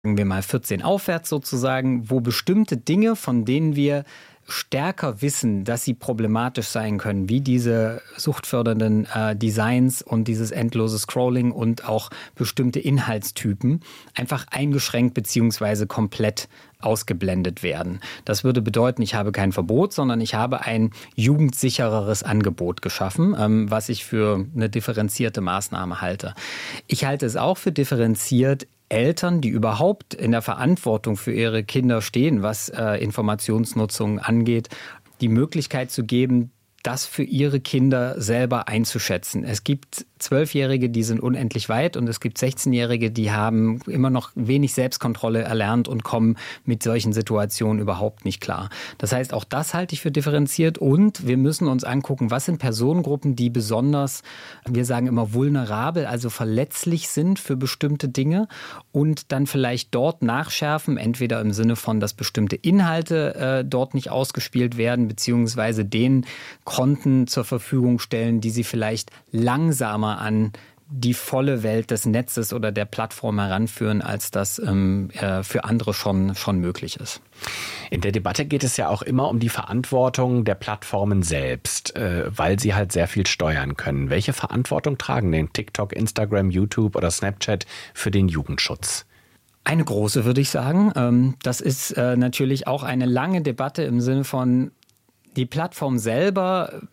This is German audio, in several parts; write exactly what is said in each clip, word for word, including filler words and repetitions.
sagen wir mal vierzehn aufwärts sozusagen, wo bestimmte Dinge, von denen wir stärker wissen, dass sie problematisch sein können, wie diese suchtfördernden äh, Designs und dieses endlose Scrolling und auch bestimmte Inhaltstypen einfach eingeschränkt bzw. komplett ausgeblendet werden. Das würde bedeuten, ich habe kein Verbot, sondern ich habe ein jugendsichereres Angebot geschaffen, ähm, was ich für eine differenzierte Maßnahme halte. Ich halte es auch für differenziert, Eltern, die überhaupt in der Verantwortung für ihre Kinder stehen, was äh, Informationsnutzung angeht, die Möglichkeit zu geben, das für ihre Kinder selber einzuschätzen. Es gibt Zwölfjährige, die sind unendlich weit und es gibt sechzehnjährige, die haben immer noch wenig Selbstkontrolle erlernt und kommen mit solchen Situationen überhaupt nicht klar. Das heißt, auch das halte ich für differenziert und wir müssen uns angucken, was sind Personengruppen, die besonders, wir sagen immer vulnerabel, also verletzlich sind für bestimmte Dinge und dann vielleicht dort nachschärfen, entweder im Sinne von, dass bestimmte Inhalte äh, dort nicht ausgespielt werden, beziehungsweise denen Konten zur Verfügung stellen, die sie vielleicht langsamer an die volle Welt des Netzes oder der Plattform heranführen, als das ähm, äh, für andere schon, schon möglich ist. In der Debatte geht es ja auch immer um die Verantwortung der Plattformen selbst, äh, weil sie halt sehr viel steuern können. Welche Verantwortung tragen denn TikTok, Instagram, YouTube oder Snapchat für den Jugendschutz? Eine große, würde ich sagen. Das ist natürlich auch eine lange Debatte im Sinne von, die Plattform selber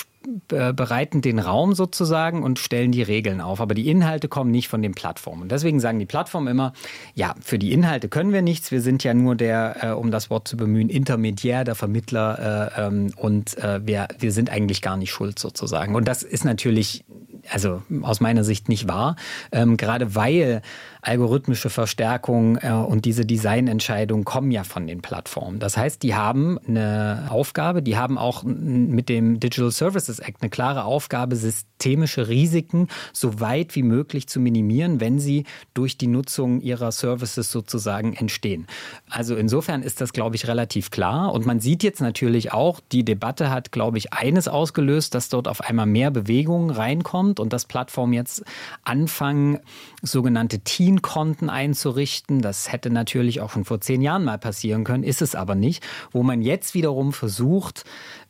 bereiten den Raum sozusagen und stellen die Regeln auf. Aber die Inhalte kommen nicht von den Plattformen. Und deswegen sagen die Plattformen immer, ja, für die Inhalte können wir nichts. Wir sind ja nur der, äh, um das Wort zu bemühen, Intermediär, der Vermittler äh, ähm, und äh, wir, wir sind eigentlich gar nicht schuld sozusagen. Und das ist natürlich, also aus meiner Sicht nicht wahr. Ähm, gerade weil algorithmische Verstärkung äh, und diese Designentscheidungen kommen ja von den Plattformen. Das heißt, die haben eine Aufgabe, die haben auch mit dem Digital Services Act eine klare Aufgabe, systemische Risiken so weit wie möglich zu minimieren, wenn sie durch die Nutzung ihrer Services sozusagen entstehen. Also insofern ist das, glaube ich, relativ klar. Und man sieht jetzt natürlich auch, die Debatte hat, glaube ich, eines ausgelöst, dass dort auf einmal mehr Bewegung reinkommt und dass Plattformen jetzt anfangen, sogenannte Teen-Konten einzurichten. Das hätte natürlich auch schon vor zehn Jahren mal passieren können, ist es aber nicht. Wo man jetzt wiederum versucht,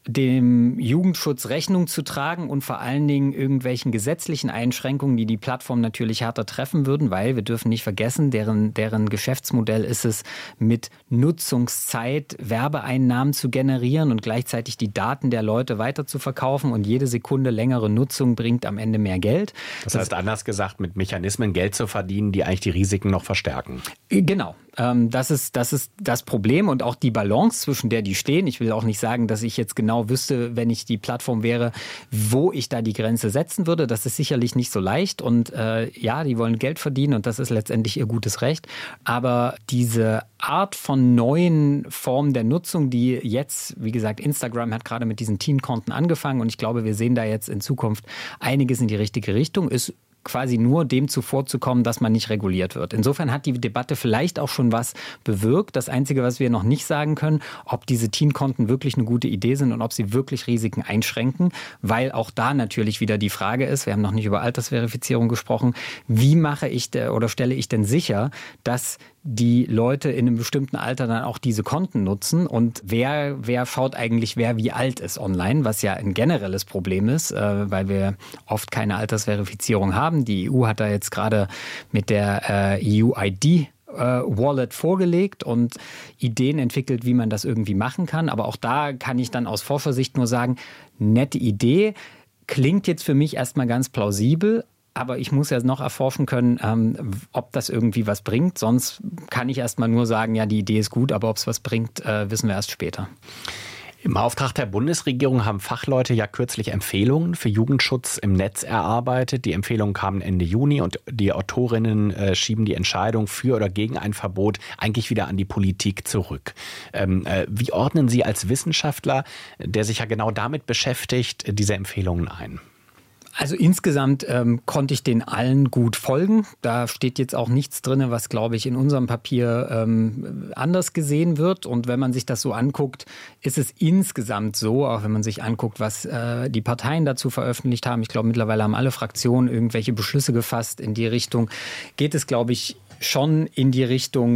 dem Jugendschutz Rechnung zu tragen und vor allen Dingen irgendwelchen gesetzlichen Einschränkungen, die die Plattform natürlich härter treffen würden, weil wir dürfen nicht vergessen, deren, deren Geschäftsmodell ist es, mit Nutzungszeit Werbeeinnahmen zu generieren und gleichzeitig die Daten der Leute weiter zu verkaufen und jede Sekunde längere Nutzung bringt am Ende mehr Geld. Das heißt, anders gesagt, mit Mechanismen Geld zu verdienen, die eigentlich die Risiken noch verstärken. Genau. Das ist, das ist das Problem und auch die Balance, zwischen der die stehen. Ich will auch nicht sagen, dass ich jetzt genau wüsste, wenn ich die Plattform wäre, wo ich da die Grenze setzen würde. Das ist sicherlich nicht so leicht und äh, ja, die wollen Geld verdienen und das ist letztendlich ihr gutes Recht. Aber diese Art von neuen Formen der Nutzung, die jetzt, wie gesagt, Instagram hat gerade mit diesen Teen-Konten angefangen und ich glaube, wir sehen da jetzt in Zukunft einiges in die richtige Richtung, ist quasi nur dem zuvorzukommen, dass man nicht reguliert wird. Insofern hat die Debatte vielleicht auch schon was bewirkt. Das Einzige, was wir noch nicht sagen können, ob diese Teen-Konten wirklich eine gute Idee sind und ob sie wirklich Risiken einschränken, weil auch da natürlich wieder die Frage ist, wir haben noch nicht über Altersverifizierung gesprochen, wie mache ich oder stelle ich denn sicher, dass die Leute in einem bestimmten Alter dann auch diese Konten nutzen und wer, wer schaut eigentlich, wer wie alt ist online, was ja ein generelles Problem ist, äh, weil wir oft keine Altersverifizierung haben. Die E U hat da jetzt gerade mit der äh, E U-I D äh, Wallet vorgelegt und Ideen entwickelt, wie man das irgendwie machen kann. Aber auch da kann ich dann aus Forschersicht nur sagen, nette Idee, klingt jetzt für mich erstmal ganz plausibel, aber ich muss ja noch erforschen können, ähm, ob das irgendwie was bringt. Sonst kann ich erst mal nur sagen, ja, die Idee ist gut, aber ob es was bringt, äh, wissen wir erst später. Im Auftrag der Bundesregierung haben Fachleute ja kürzlich Empfehlungen für Jugendschutz im Netz erarbeitet. Die Empfehlungen kamen Ende Juni und die Autorinnen äh, schieben die Entscheidung für oder gegen ein Verbot eigentlich wieder an die Politik zurück. Ähm, äh, wie ordnen Sie als Wissenschaftler, der sich ja genau damit beschäftigt, diese Empfehlungen ein? Also insgesamt ähm, konnte ich den allen gut folgen. Da steht jetzt auch nichts drin, was, glaube ich, in unserem Papier ähm, anders gesehen wird. Und wenn man sich das so anguckt, ist es insgesamt so, auch wenn man sich anguckt, was äh, die Parteien dazu veröffentlicht haben. Ich glaube, mittlerweile haben alle Fraktionen irgendwelche Beschlüsse gefasst in die Richtung. Geht es, glaube ich, schon in die Richtung,